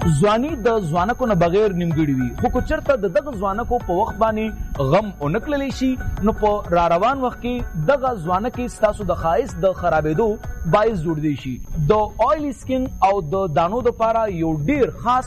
ځواني د ځوانکو نه بغیر نیمګړي وي، خو که چېرته د دغه ځوانکو په وخت باندې غم ونه کړلی شي نو په را روان وخت کې دغه ځوانکې ستاسو د ښایست د خرابېدو باعث جوړېدی شي. د آیل سکین او د دانو دپاره یو ډېر خاص